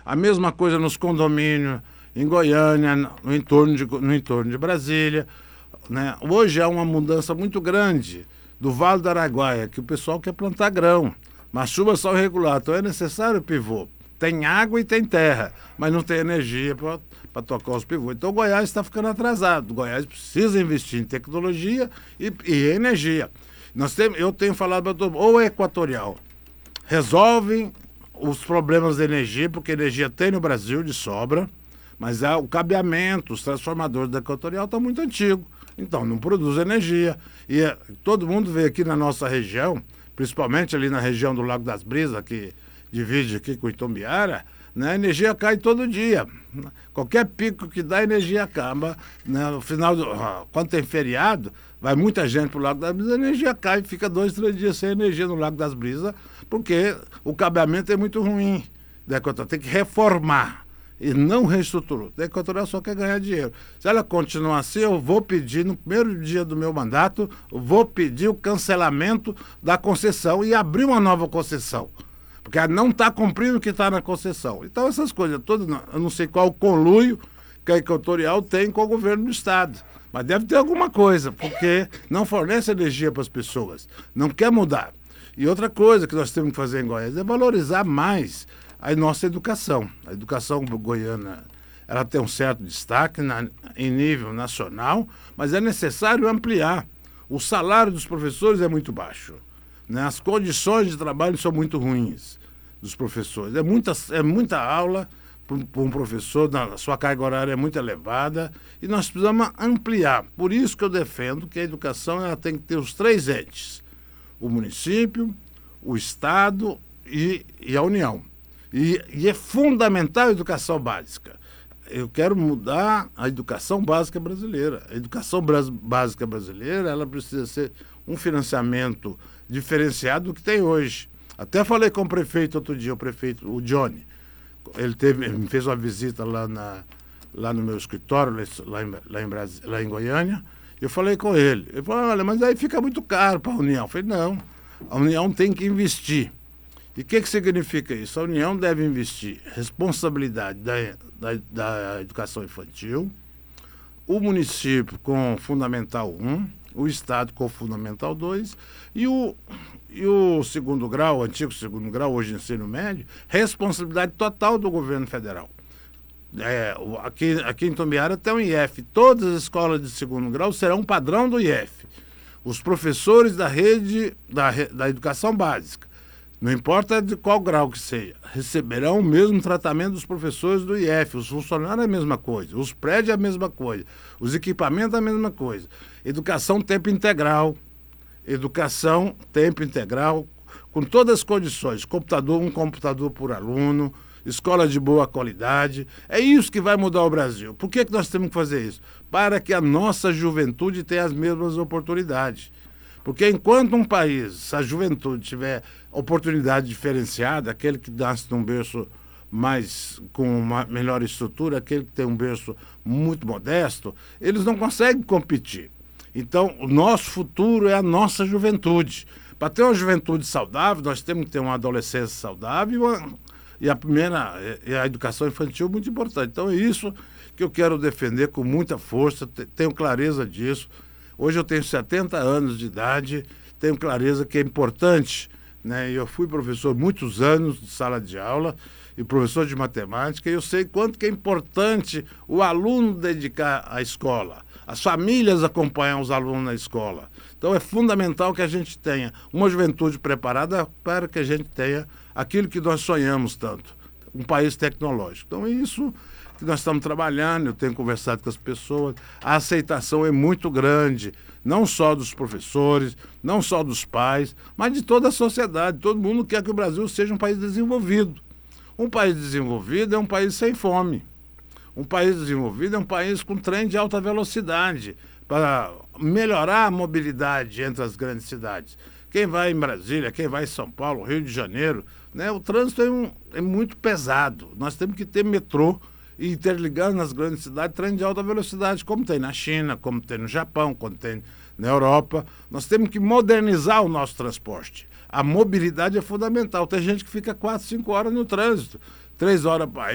A mesma coisa nos condomínios, em Goiânia, no entorno de Brasília, né? Hoje há uma mudança muito grande do Vale do Araguaia, que o pessoal quer plantar grão, mas chuvas são irregulares, então é necessário pivô. Tem água e tem terra, mas não tem energia para tocar os pivôs. Então o Goiás está ficando atrasado. O Goiás precisa investir em tecnologia e energia. Eu tenho falado para todo mundo, ou é Equatorial, resolvem os problemas de energia, porque energia tem no Brasil de sobra, mas o cabeamento, os transformadores da Equatorial estão muito antigos, então não produz energia. E todo mundo vê aqui na nossa região, principalmente ali na região do Lago das Brisas, que divide aqui com Itumbiara, né, a energia cai todo dia. Qualquer pico que dá, a energia acaba. Né, no final, quando tem feriado, vai muita gente para o Lago das Brisas, a energia cai, fica 2, 3 dias sem energia no Lago das Brisas, porque o cabeamento é muito ruim. Tem que reformar e não reestruturou. A Equatorial só quer ganhar dinheiro. Se ela continuar assim, eu vou pedir, no primeiro dia do meu mandato, vou pedir o cancelamento da concessão e abrir uma nova concessão. Porque ela não está cumprindo o que está na concessão. Então, essas coisas todas, eu não sei qual conluio que a Equatorial tem com o governo do Estado. Mas deve ter alguma coisa, porque não fornece energia para as pessoas. Não quer mudar. E outra coisa que nós temos que fazer em Goiás é valorizar mais a nossa educação. A educação goiana, ela tem um certo destaque em nível nacional, mas é necessário ampliar. O salário dos professores é muito baixo. Né? As condições de trabalho são muito ruins dos professores. É muita aula para um professor, a sua carga horária é muito elevada e nós precisamos ampliar. Por isso que eu defendo que a educação ela tem que ter os 3 entes: o município, o Estado e a União. E é fundamental a educação básica. Eu quero mudar a educação básica brasileira. A educação básica brasileira ela precisa ser um financiamento diferenciado do que tem hoje. Até falei com o prefeito outro dia, o Johnny. Ele me fez uma visita lá no meu escritório, lá em Goiânia. Eu falei com ele. Ele falou, olha, mas aí fica muito caro para a União. Eu falei, não, a União tem que investir. E o que significa isso? A União deve investir responsabilidade da educação infantil, o município com Fundamental 1, o Estado com Fundamental 2 e o segundo grau, o antigo segundo grau, hoje ensino médio, responsabilidade total do governo federal. Aqui em Itumbiara tem um IF. Todas as escolas de segundo grau serão padrão do IF. Os professores da rede da educação básica, não importa de qual grau que seja, receberão o mesmo tratamento dos professores do IF. Os funcionários é a mesma coisa, os prédios é a mesma coisa, os equipamentos é a mesma coisa. Educação tempo integral, com todas as condições, um computador por aluno, escola de boa qualidade. É isso que vai mudar o Brasil. Por que nós temos que fazer isso? Para que a nossa juventude tenha as mesmas oportunidades. Porque enquanto um país, a juventude tiver oportunidade diferenciada, aquele que nasce num berço com uma melhor estrutura, aquele que tem um berço muito modesto, eles não conseguem competir. Então, o nosso futuro é a nossa juventude. Para ter uma juventude saudável, nós temos que ter uma adolescência saudável e a educação infantil muito importante. Então, é isso que eu quero defender com muita força, tenho clareza disso. Hoje eu tenho 70 anos de idade, tenho clareza que é importante, né? Eu fui professor muitos anos de sala de aula e professor de matemática, e eu sei quanto que é importante o aluno dedicar à escola, as famílias acompanham os alunos na escola. Então é fundamental que a gente tenha uma juventude preparada para que a gente tenha aquilo que nós sonhamos tanto, um país tecnológico. Então é isso que nós estamos trabalhando, eu tenho conversado com as pessoas, a aceitação é muito grande, não só dos professores, não só dos pais, mas de toda a sociedade. Todo mundo quer que o Brasil seja um país desenvolvido. Um país desenvolvido é um país sem fome. Um país desenvolvido é um país com trem de alta velocidade, para melhorar a mobilidade entre as grandes cidades. Quem vai em Brasília, quem vai em São Paulo, Rio de Janeiro, né, o trânsito é muito pesado. Nós temos que ter metrô e interligando nas grandes cidades, trem de alta velocidade, como tem na China, como tem no Japão, como tem na Europa. Nós temos que modernizar o nosso transporte. A mobilidade é fundamental. Tem gente que fica 4, 5 horas no trânsito, 3 horas para